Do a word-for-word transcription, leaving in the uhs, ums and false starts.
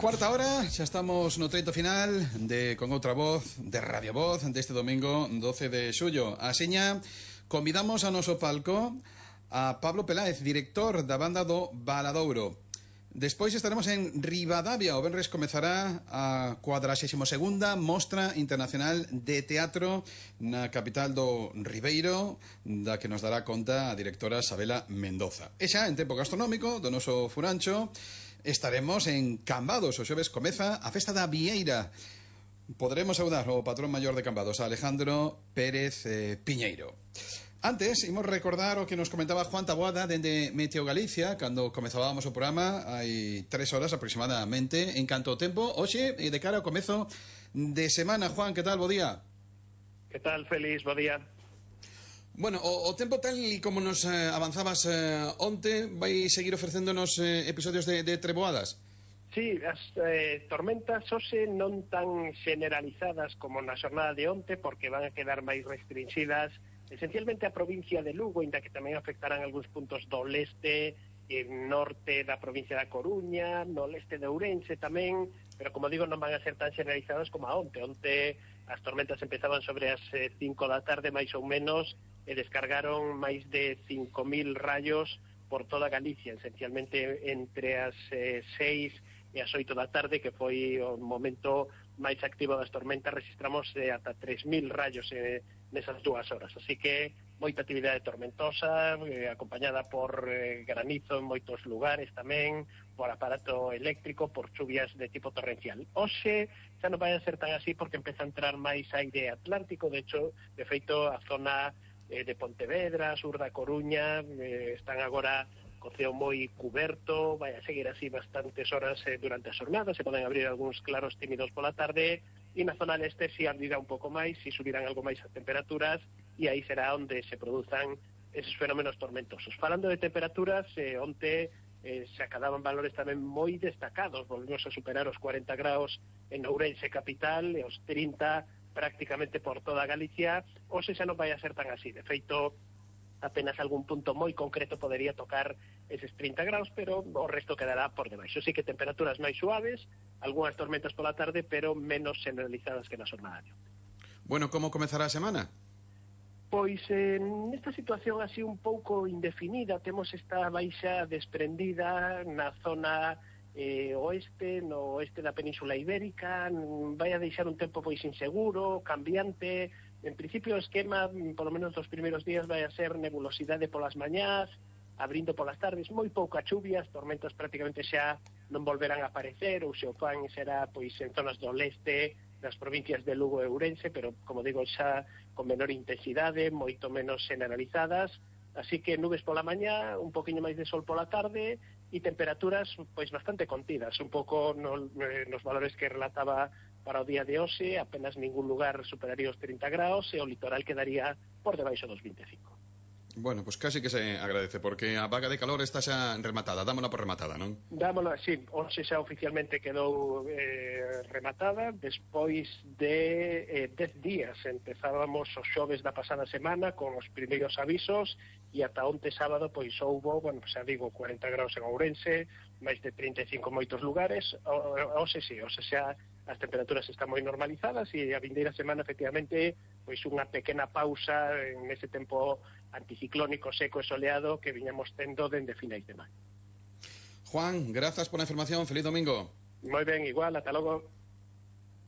Cuarta hora, xa estamos no treito final de Con Outra Voz, de Radio Voz, deste domingo doce de xullo. Asiña, convidamos a noso palco a Pablo Peláez, director da banda do Valadouro. Despois estaremos en Ribadavia. O venres comezará a cuadrasésima segunda Mostra Internacional de Teatro na capital do Ribeiro, da que nos dará conta a directora Sabela Mendoza. E xa, en tempo gastronómico do noso furancho, estaremos en Cambados. O xoves comeza a festa da Vieira. Poderemos saudar o patrón maior de Cambados, a Alejandro Pérez eh, Piñeiro. Antes, imos recordar o que nos comentaba Juan Taboada dende Meteo Galicia, cando comezábamos o programa hai tres horas aproximadamente. En canto ao tempo, hoxe, e de cara ao comezo de semana. Juan, que tal? Bo día. Que tal, Félix? Bo día. Bueno, o, o tempo tal e como nos eh, avanzabas eh, onte, vai seguir ofrecéndonos eh, episodios de, de treboadas? Sí, as eh, tormentas hoxe non tan generalizadas como na xornada de onte, porque van a quedar máis restringidas esencialmente a provincia de Lugo, ainda que tamén afectarán algúns puntos do leste e norte da provincia da Coruña, no leste de Ourense tamén, pero como digo, non van a ser tan generalizadas como a onte. Onte as tormentas empezaban sobre as eh, cinco da tarde, máis ou menos, e descargaron máis de cinco mil rayos por toda Galicia, esencialmente entre as eh, seis e as oito da tarde, que foi o momento máis activo das tormentas. Registramos eh, ata tres mil rayos eh, nesas dúas horas, así que moita actividade tormentosa, eh, acompañada por eh, granizo en moitos lugares tamén, por aparato eléctrico, por chuvias de tipo torrencial. Hoxe xa non vai a ser tan así porque empeza a entrar máis aire atlántico. De hecho, de feito, a zona eh, de Pontevedra, sur da Coruña, eh, están agora co ceo moi cuberto. Vai a seguir así bastantes horas eh, durante a xornada. Se poden abrir algúns claros tímidos pola tarde, e na zona leste si abrirá un pouco máis, si subirán algo máis as temperaturas, e aí será onde se produzan esos fenómenos tormentosos. Falando de temperaturas, eh, onte eh, se acadaban valores tamén moi destacados. Volvemos a superar os cuarenta graus en Ourense capital e os trinta prácticamente por toda Galicia. Hoxe xa non vai a ser tan así. De feito, apenas algún punto moi concreto podería tocar eses trinta graus, pero o resto quedará por debaixo. Sí que temperaturas máis suaves, algunhas tormentas pola tarde, pero menos generalizadas que na xornada. Bueno, como comezará a semana? Pois eh, nesta situación así un pouco indefinida, temos esta baixa desprendida na zona eh, oeste, no oeste da Península Ibérica. Vai a deixar un tempo pois inseguro, cambiante. En principio o esquema, polo menos dos primeiros días, vai a ser nebulosidade polas mañás, abrindo polas tardes, moi pouca chuvia. As tormentas prácticamente xa non volverán a aparecer, ou se o fan será pois en zonas do leste das provincias de Lugo e Ourense, pero como digo, xa con menor intensidade, moito menos generalizadas. Así que nubes pola mañá, un poquinho máis de sol pola tarde, e temperaturas pois bastante contidas, un pouco no, nos valores que relataba para o día de hoxe. Apenas ningún lugar superaría os trinta graus e o litoral quedaría por debaixo dos vinte e cinco. Bueno, pois pues casi que se agradece, porque a vaga de calor está xa rematada. Dámola por rematada, non? Dámola, sí. Hoxe xa oficialmente quedou eh, rematada. Despois de eh, dez días empezábamos os xoves da pasada semana con os primeiros avisos, e ata onte sábado pois houbo, bueno, xa digo, cuarenta graus en Ourense, máis de trinta e cinco en moitos lugares. O, hoxe sí, hoxe xa as temperaturas están moi normalizadas, e a vindeira semana, efectivamente, pois unha pequena pausa en ese tempo anticiclónico seco e soleado que viñamos tendo dende finais de maio. Juan, grazas por a información. Feliz domingo. Moi ben, igual, ata logo.